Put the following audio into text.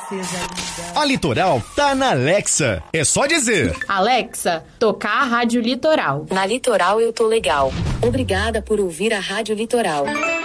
A Litoral tá na Alexa. É só dizer: Alexa, tocar a Rádio Litoral. Na Litoral eu tô legal. Obrigada por ouvir a Rádio Litoral.